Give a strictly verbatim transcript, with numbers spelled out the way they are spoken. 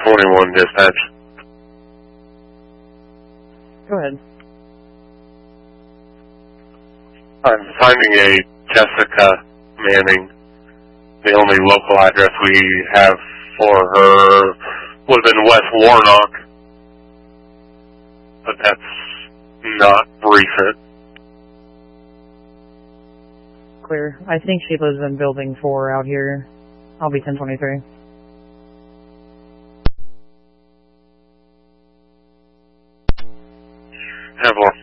twenty-one dispatch. Go ahead. I'm finding a Jessica Manning. The only local address we have for her was in West Warnock, but that's not recent. Clear. I think she lives in building four out here. I'll be ten twenty-three. Have one.